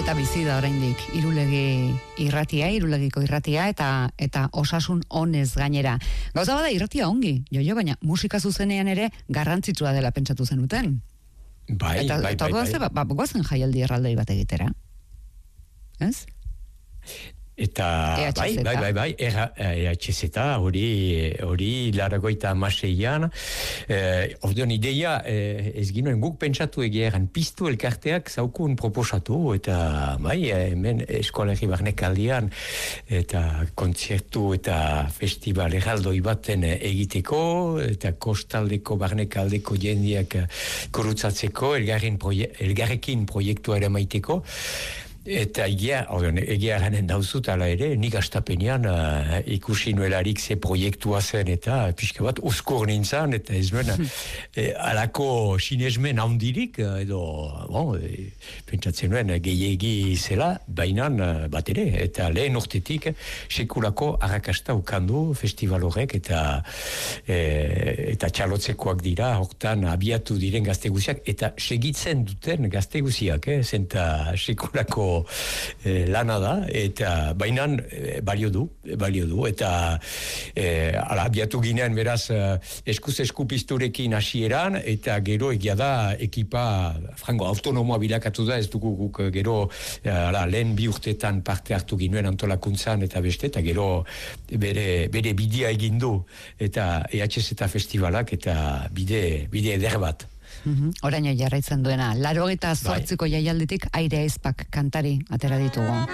Eta bizi da oraindik Irulegiko irratia eta osasun onez gainera. Gauza bada irratia ongi, baina musika zuzenean ere garrantzitsua dela pentsatu zenuten. Bai. Goazen jaialdi erraldoi bat egitera. Ez? Eta bai, EHZ hori laragoita amaseian, ordeon ideia, ez ginoen guk pentsatu egeran piztu elkarteak zaukun proposatu, eta bai, hemen eskolegi barnekaldian, eta kontzertu eta festival erraldoi baten egiteko, eta kostaldeko barnekaldeko jendiak korutzatzeko, elgarrekin proiektua ere maiteko. Eta egia ganen dauzut ala ere, nik astapenean ikusi nuelarik ze proiektua zen eta pixka bat uzkur nintzen, eta ez nuen alako sinesmen handirik, edo pentsatzen nuen gehiegi zela, bainan bat ere, eta lehen urtetik sekulako arrakasta ukandu festival horrek, eta txalotzekoak dira, hortan abiatu diren gazte guziak, eta segitzen duten gazte guziak, zenta sekulako lana da, eta bainan balio du, eta abiatu ginean beraz eskuz esku pizturekin hasieran, eta gero egia da ekipa frango autonomoa bilakatu da, ez dugu guk gero lehen 2 urtetan parte hartu ginuen antolakuntzan eta beste, eta gero bere bidea egindu, eta EHZ eta festivalak, eta bide eder bat. Oraino jarraitzen duena, 88ko jaialditik Aire Aizpak kantari atera ditugu.